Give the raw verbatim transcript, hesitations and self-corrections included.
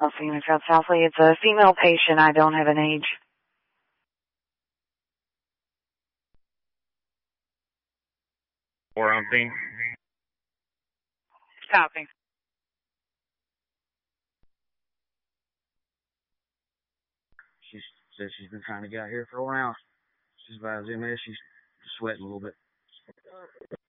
Los Phoenix South Southley. It's a female patient. I don't have an age. Or umping. Copy. She says she's been trying to get out here for a while. She's about as M S. She's sweating a little bit.